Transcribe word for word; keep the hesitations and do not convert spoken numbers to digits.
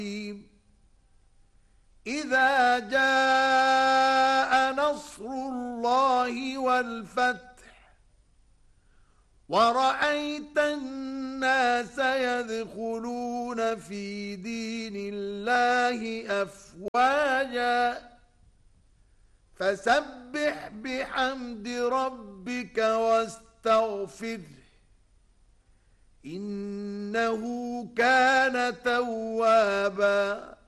إذا جاء نصر الله والفتح ورأيت الناس يدخلون في دين الله أفواجا فسبح بحمد ربك واستغفره إنه كان توابا